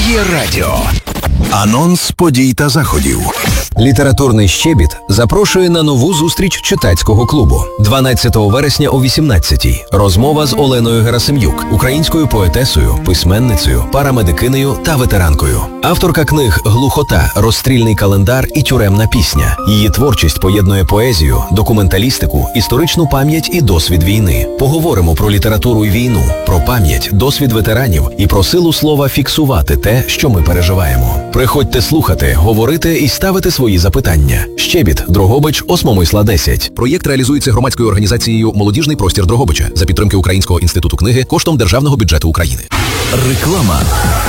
Твоє радіо. Анонс подій та заходів. Літературний «Щебіт» запрошує на нову зустріч читацького клубу. 12 вересня о 18-й. Розмова з Оленою Герасим'юк, українською поетесою, письменницею, парамедикинею та ветеранкою. Авторка книг «Глухота», «Розстрільний календар» і «Тюремна пісня». Її творчість поєднує поезію, документалістику, історичну пам'ять і досвід війни. Поговоримо про літературу і війну, про пам'ять, досвід ветеранів і про силу слова фіксувати те, що ми переживаємо. Приходьте слухати, говорити і ставити свої запитання. «Щебіт», Дрогобич, Осмомисла, 10. Проєкт реалізується громадською організацією «Молодіжний простір Дрогобича» за підтримки Українського інституту книги коштом Державного бюджету України. Реклама.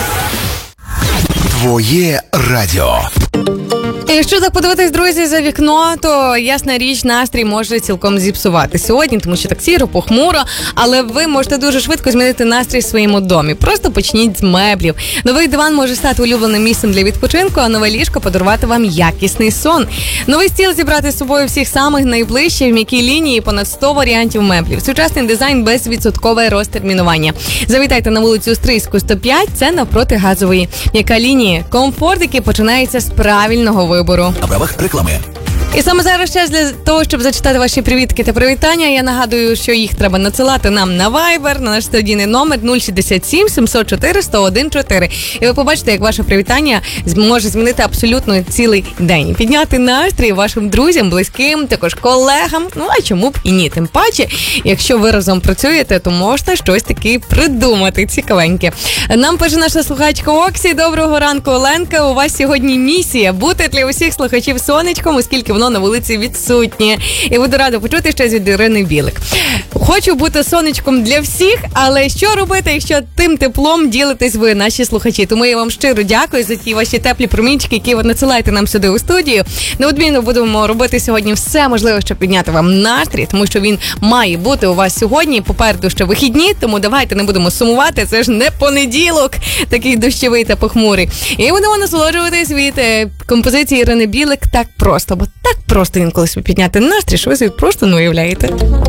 Твоє радіо. Якщо так подивитись, друзі, за вікно, то, ясна річ, настрій може цілком зіпсувати сьогодні, тому що так сіро, похмуро, але ви можете дуже швидко змінити настрій в своєму домі. Просто почніть з меблів. Новий диван може стати улюбленим місцем для відпочинку, а нове ліжко подарувати вам якісний сон. Новий стіл зібрати з собою всіх самих найближчих в м'якій лінії, понад 100 варіантів меблів. Сучасний дизайн без відсоткове розтермінування. Завітайте на вулицю Стрийську, 105, це навпроти газової. М'яка лінія. Комфорт, який починається з правильного вибору. На правах реклами. І саме зараз час для того, щоб зачитати ваші привітки та привітання. Я нагадую, що їх треба надсилати нам на Viber, на наш студійний номер 067 704 1014. І ви побачите, як ваше привітання може змінити абсолютно цілий день. Підняти настрій вашим друзям, близьким, також колегам. Ну, а чому б і ні? Тим паче, якщо ви разом працюєте, то можна щось таке придумати цікавеньке. Нам пише наша слухачка Оксі. Доброго ранку, Оленка. У вас сьогодні місія бути для усіх слухачів сонечком, оскільки воно на вулиці відсутнє. І буду рада почути щось від Ірини Білик. Хочу бути сонечком для всіх, але що робити, якщо тим теплом ділитесь ви, наші слухачі? Тому я вам щиро дякую за ті ваші теплі промінчики, які ви надсилаєте нам сюди у студію. Неодмінно будемо робити сьогодні все можливе, щоб підняти вам настрій, тому що він має бути у вас сьогодні. Попереду ще вихідні, тому давайте не будемо сумувати. Це ж не понеділок, такий дощовий та похмурий. І будемо насолоджуватись від композиції Ірини Білик «Так просто», бо так просто інколи підняти настрій, що ви собі просто не уявляєте.